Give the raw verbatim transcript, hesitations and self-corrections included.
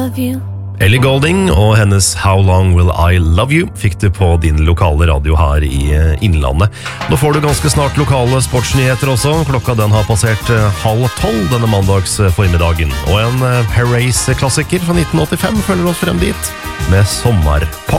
Ellie Goulding og hennes How Long Will I Love You fikk du på din lokale radio her i Innlandet. Nå får du ganske snart lokale sportsnyheter også. Klokka den har passert halv tolv denne mandags formiddagen. Og en Herreys-klassiker fra nitten åttifem følger oss frem dit med Sommerparty.